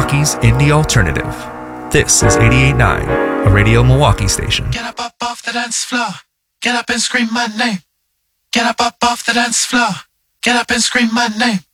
Milwaukee's indie alternative. This is 88.9, a Radio Milwaukee station. Get up off the dance floor. Get up and scream my name. Get up off the dance floor. Get up and scream my name.